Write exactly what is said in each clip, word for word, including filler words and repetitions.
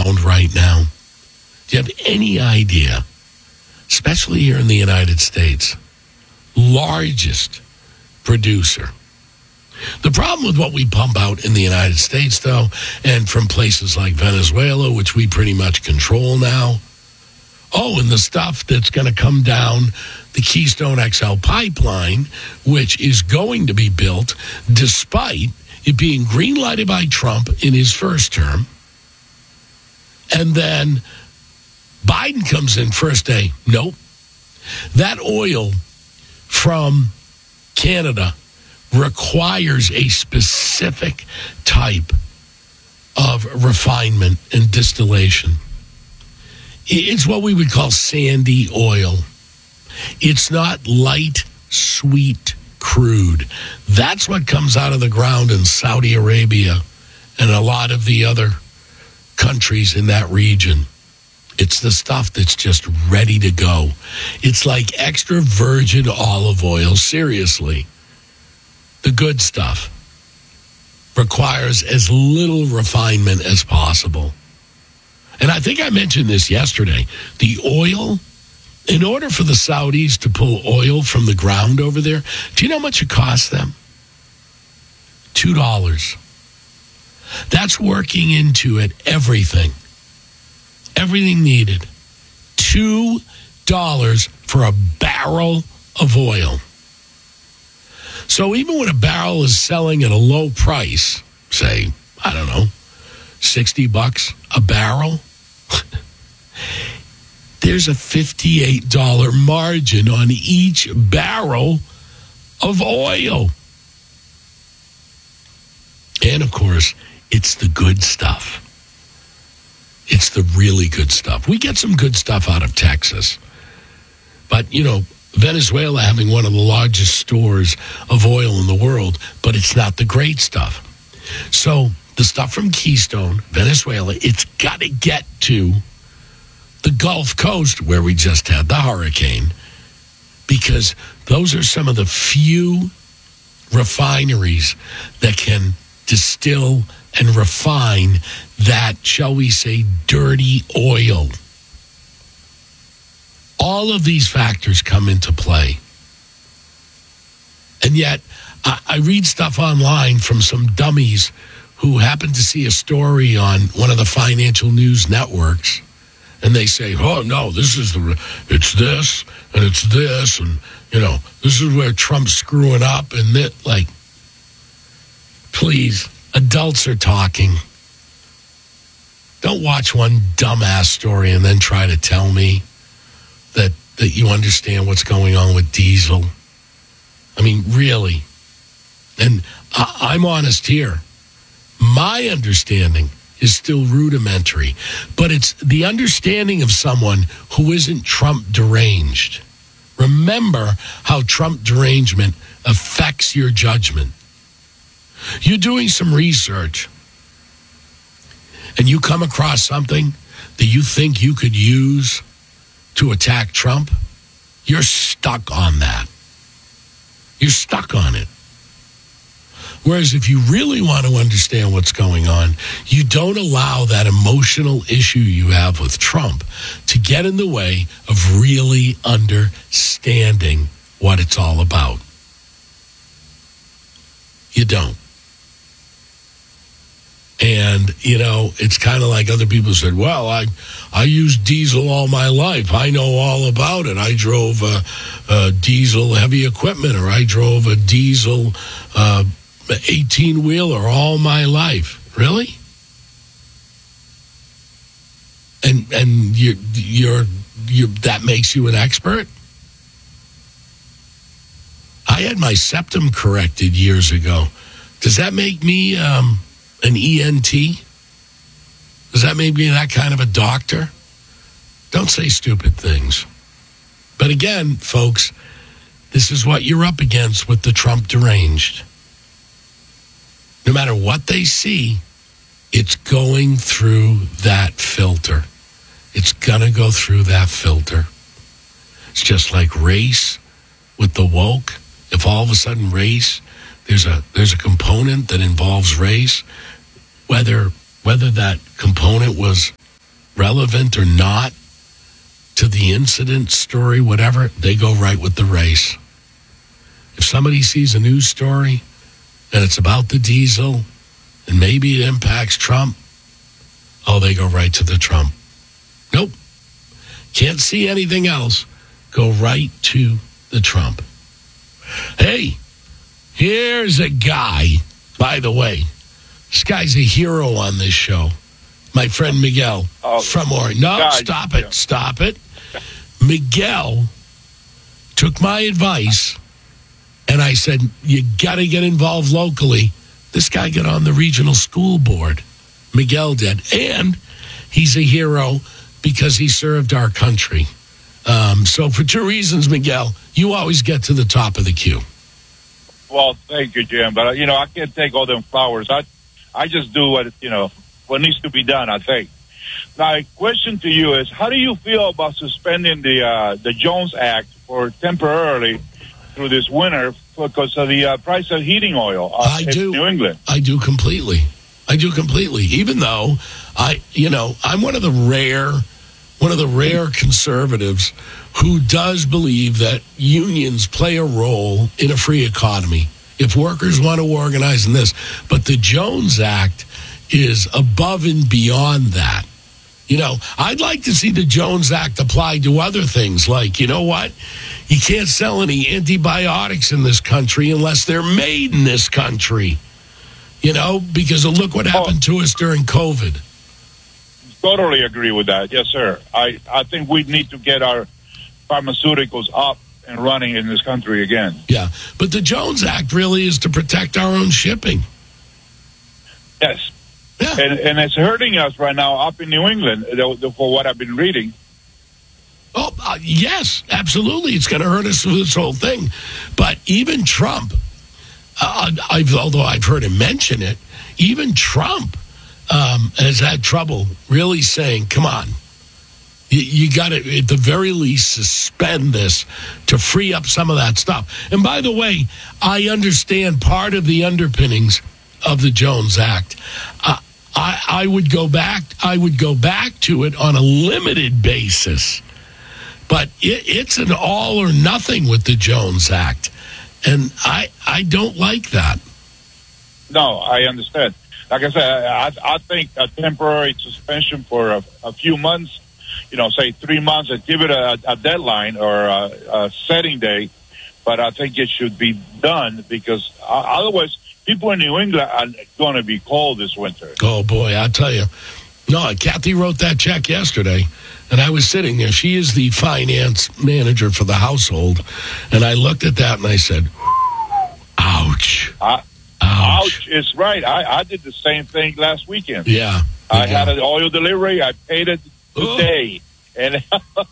ground right now? Do you have any idea, especially here in the United States, largest producer? The problem with what we pump out in the United States, though, and from places like Venezuela, which we pretty much control now, oh, and the stuff that's going to come down the Keystone X L pipeline, which is going to be built despite it being green-lighted by Trump in his first term. And then Biden comes in first day. Nope. That oil from Canada requires a specific type of refinement and distillation. It's what we would call sandy oil. It's not light, sweet crude. That's what comes out of the ground in Saudi Arabia and a lot of the other countries in that region. It's the stuff that's just ready to go. It's like extra virgin olive oil, seriously. The good stuff requires as little refinement as possible. And I think I mentioned this yesterday. The oil, in order for the Saudis to pull oil from the ground over there, do you know how much it costs them? two dollars. That's working into it everything. Everything needed. two dollars for a barrel of oil. So even when a barrel is selling at a low price, say, I don't know, sixty bucks a barrel, there's a fifty-eight dollars margin on each barrel of oil. And, of course, it's the good stuff. It's the really good stuff. We get some good stuff out of Texas. But, you know, Venezuela having one of the largest stores of oil in the world, but it's not the great stuff. So the stuff from Keystone, Venezuela, it's got to get to the Gulf Coast where we just had the hurricane, because those are some of the few refineries that can distill and refine that, shall we say, dirty oil. All of these factors come into play. And yet, I, I read stuff online from some dummies who happen to see a story on one of the financial news networks, and they say, oh, no, this is the, it's this, and it's this, and, you know, this is where Trump's screwing up, and that, like, please, adults are talking. Don't watch one dumbass story and then try to tell me that that you understand what's going on with diesel. I mean, really. And I, I'm honest here. My understanding is still rudimentary, but it's the understanding of someone who isn't Trump deranged. Remember how Trump derangement affects your judgment. You're doing some research, and you come across something that you think you could use to attack Trump, you're stuck on that. You're stuck on it. Whereas if you really want to understand what's going on, you don't allow that emotional issue you have with Trump to get in the way of really understanding what it's all about. You don't. And, you know, it's kind of like other people said, well, I I used diesel all my life. I know all about it. I drove a, a diesel heavy equipment, or I drove a diesel uh, eighteen-wheeler all my life. Really? And and you you're you that makes you an expert? I had my septum corrected years ago. Does that make me um, an E N T? Does that make me that kind of a doctor? Don't say stupid things. But again, folks, this is what you're up against with the Trump deranged. No matter what they see, it's going through that filter. It's going to go through that filter. It's just like race with the woke. If all of a sudden race, there's a there's a component that involves race, whether whether that component was relevant or not to the incident, story, whatever, they go right with the race. If somebody sees a news story and it's about the diesel and maybe it impacts Trump, oh, they go right to the Trump. Nope. Can't see anything else. Go right to the Trump. Hey, here's a guy, by the way. This guy's a hero on this show. My friend Miguel oh, from Orange. No, God, stop it. Yeah. Stop it. Miguel took my advice, and I said, you got to get involved locally. This guy got on the regional school board. Miguel did. And he's a hero because he served our country. Um, so for two reasons, Miguel, you always get to the top of the queue. Well, thank you, Jim. But, you know, I can't take all them flowers. I, I just do what, you know, what needs to be done, I think. My question to you is, how do you feel about suspending the uh, the Jones Act for temporarily through this winter because of the uh, price of heating oil uh, I in do, New England? I do completely. I do completely. Even though I, you know, I'm one of the rare, one of the rare conservatives who does believe that unions play a role in a free economy. If workers want to organize in this, but the Jones Act is above and beyond that. You know, I'd like to see the Jones Act applied to other things like, you know what? You can't sell any antibiotics in this country unless they're made in this country. You know, because of look what happened oh, to us during COVID. Totally agree with that. Yes, sir. I, I think we need to get our pharmaceuticals up and running in this country again. Yeah, but the Jones Act really is to protect our own shipping. Yes. Yeah. And, and it's hurting us right now up in New England, for what I've been reading. Oh, uh, yes, absolutely. It's going to hurt us with this whole thing. But even Trump, uh, I've, although I've heard him mention it, even Trump um, has had trouble really saying, come on, you, you got to, at the very least, suspend this to free up some of that stuff. And by the way, I understand part of the underpinnings of the Jones Act. Uh, I, I would go back. I would go back to it on a limited basis, but it, it's an all or nothing with the Jones Act, and I I don't like that. No, I understand. Like I said, I, I think a temporary suspension for a, a few months, you know, say three months, and give it a, a deadline or a, a setting date. But I think it should be done because uh, otherwise. People in New England are going to be cold this winter. Oh, boy, I'll tell you. No, Kathy wrote that check yesterday, and I was sitting there. She is the finance manager for the household, and I looked at that, and I said, ouch. Uh, ouch. Ouch is right. I, I did the same thing last weekend. Yeah. I had an oil delivery. I paid it today. Oh. And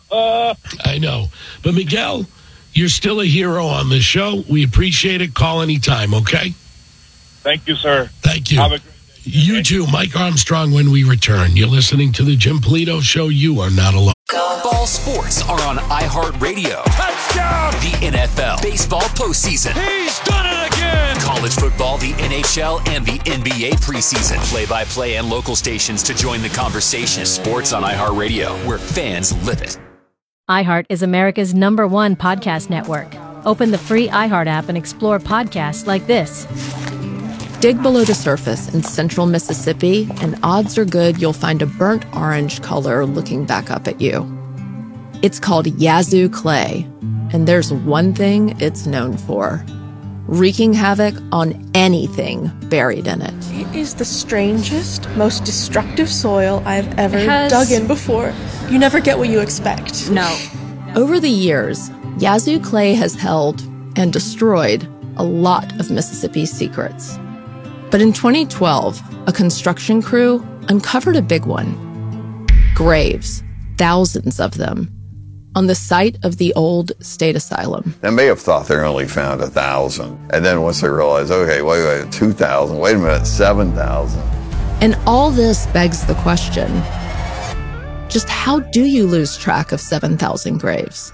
I know. But, Miguel, you're still a hero on this show. We appreciate it. Call anytime, okay? Thank you, sir. Thank you. Have a great day. You too, Mike Armstrong, when we return. You're listening to the Jim Polito Show. You are not alone. Ball sports are on iHeartRadio. Touchdown! The N F L, baseball postseason. He's done it again! College football, the N H L, and the N B A preseason. Play-by-play and local stations to join the conversation. Sports on iHeartRadio, where fans live it. iHeart is America's number one podcast network. Open the free iHeart app and explore podcasts like this. Dig below the surface in central Mississippi, and odds are good you'll find a burnt orange color looking back up at you. It's called Yazoo clay, and there's one thing it's known for: wreaking havoc on anything buried in it. It is the strangest, most destructive soil I've ever has... dug in before. You never get what you expect. No. Over the years, Yazoo clay has held and destroyed a lot of Mississippi's secrets. But in twenty twelve, a construction crew uncovered a big one. Graves, thousands of them, on the site of the old state asylum. They may have thought they only found a thousand. And then once they realized, okay, wait, wait, two thousand, wait a minute, seven thousand. And all this begs the question, just how do you lose track of seven thousand graves?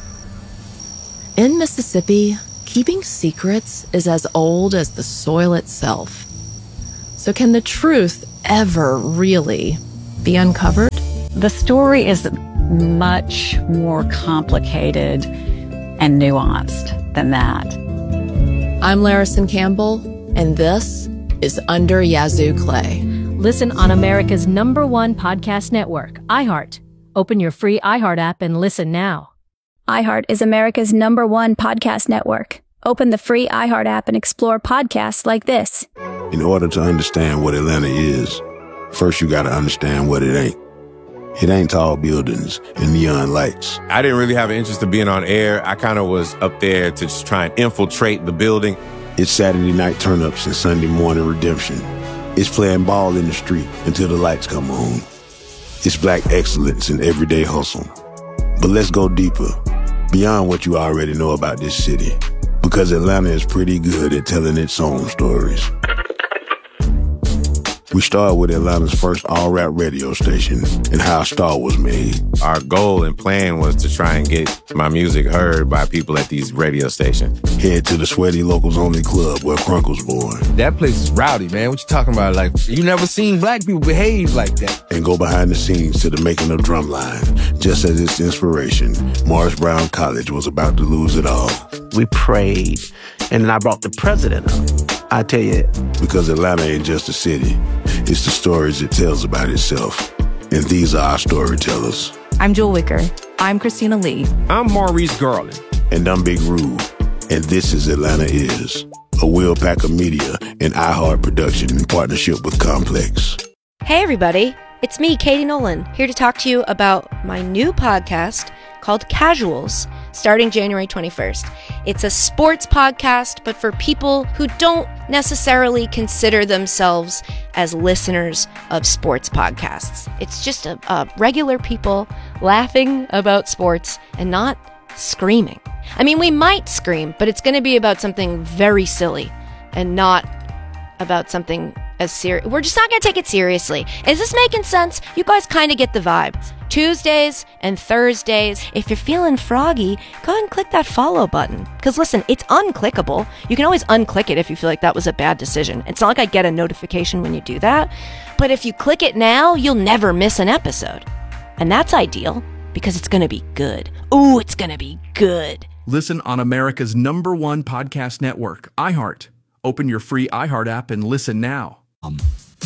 In Mississippi, keeping secrets is as old as the soil itself. So can the truth ever really be uncovered? The story is much more complicated and nuanced than that. I'm Larison Campbell, and this is Under Yazoo Clay. Listen on America's number one podcast network, iHeart. Open your free iHeart app and listen now. iHeart is America's number one podcast network. Open the free iHeart app and explore podcasts like this. In order to understand what Atlanta is, first you got to understand what it ain't. It ain't tall buildings and neon lights. I didn't really have an interest in being on air. I kind of was up there to just try and infiltrate the building. It's Saturday night turn-ups and Sunday morning redemption. It's playing ball in the street until the lights come on. It's black excellence in everyday hustle. But let's go deeper, beyond what you already know about this city, because Atlanta is pretty good at telling its own stories. We started with Atlanta's first all-rap radio station and how a star was made. Our goal and plan was to try and get my music heard by people at these radio stations. Head to the Sweaty Locals Only Club where Crunk was born. That place is rowdy, man. What you talking about? Like, you never seen black people behave like that. And go behind the scenes to the making of Drumline, just as its inspiration, Morris Brown College was about to lose it all. We prayed, and then I brought the president up. I tell you, because Atlanta ain't just a city. It's the stories it tells about itself. And these are our storytellers. I'm Jewel Wicker. I'm Christina Lee. I'm Maurice Garland. And I'm Big Rube. And this is Atlanta Is, a Will Packer Media and iHeart production in partnership with Complex. Hey, everybody. It's me, Katie Nolan, here to talk to you about my new podcast called Casuals, starting January twenty-first. It's a sports podcast, but for people who don't necessarily consider themselves as listeners of sports podcasts. It's just a, a regular people laughing about sports and not screaming. I mean, we might scream, but it's going to be about something very silly and not about something as serious. We're just not going to take it seriously. Is this making sense? You guys kind of get the vibe. Tuesdays and Thursdays. If you're feeling froggy, go ahead and click that follow button. Because listen, it's unclickable. You can always unclick it if you feel like that was a bad decision. It's not like I get a notification when you do that. But if you click it now, you'll never miss an episode. And that's ideal because it's going to be good. Ooh, it's going to be good. Listen on America's number one podcast network, iHeart. Open your free iHeart app and listen now. Um.